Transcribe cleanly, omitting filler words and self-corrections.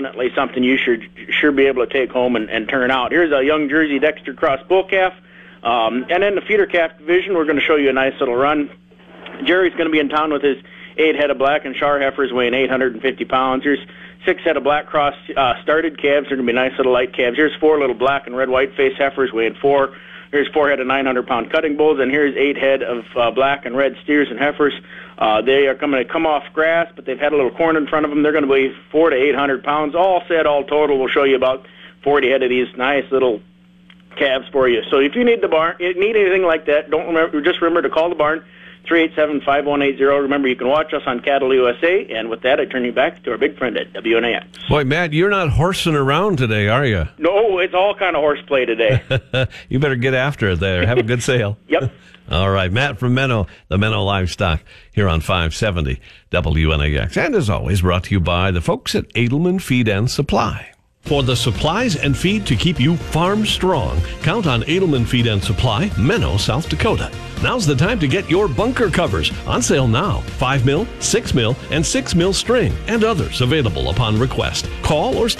definitely something you should sure be able to take home and turn out. Here's a young Jersey Dexter Cross bull calf. And in the feeder calf division, we're going to show you a nice little run. Jerry's going to be in town with his 8 head of black and Char heifers weighing 850 pounds. Here's 6 head of black cross started calves. They're going to be nice little light calves. Here's 4 little black and red white face heifers weighing 4. Here's 4 head of 900-pound cutting bulls, and here's 8 head of black and red steers and heifers. They are going to come off grass, but they've had a little corn in front of them. They're going to weigh 400 to 800 pounds. All total, we'll show you about 40 head of these nice little calves for you. So if you need anything like that, just remember to call the barn, 387-5180. Remember, you can watch us on Cattle USA. And with that, I turn you back to our big friend at WNAX. Boy, Matt, you're not horsing around today, are you? No, it's all kind of horseplay today. You better get after it there. Have a good sale. Yep. All right, Matt from Menno, the Menno Livestock, here on 570 WNAX. And as always, brought to you by the folks at Edelman Feed and Supply. For the supplies and feed to keep you farm strong, count on Edelman Feed and Supply, Menno, South Dakota. Now's the time to get your bunker covers. On sale now. 5 mil, 6 mil, and 6 mil string, and others available upon request. Call or